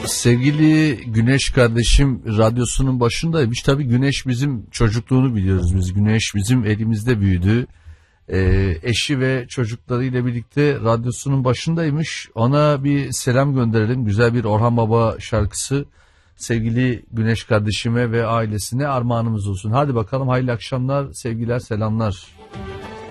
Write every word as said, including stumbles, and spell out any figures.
sevgili Güneş kardeşim radyosunun başındaymış. Tabii Güneş bizim çocukluğunu biliyoruz biz. Güneş bizim elimizde büyüdü. Ee, eşi ve çocuklarıyla birlikte radyosunun başındaymış. Ona bir selam gönderelim. Güzel bir Orhan Baba şarkısı sevgili Güneş kardeşime ve ailesine armağanımız olsun. Hadi bakalım, hayırlı akşamlar, sevgiler, selamlar.